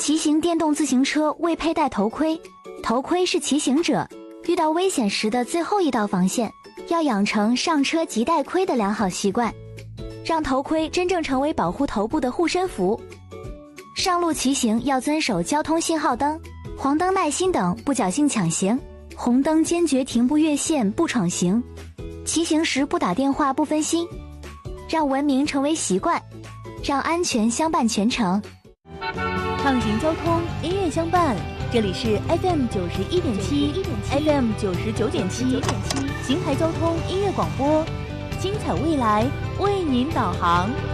骑行电动自行车未佩戴头盔，头盔是骑行者遇到危险时的最后一道防线，要养成上车即戴盔的良好习惯，让头盔真正成为保护头部的护身符。上路骑行要遵守交通信号灯，黄灯耐心等，不侥幸抢行，红灯坚决停步越线不闯行，骑行时不打电话不分心，让文明成为习惯，让安全相伴全程。 畅行交通，音乐相伴，这里是 FM 91.7 FM 99.7邢台交通音乐广播，精彩未来为您导航。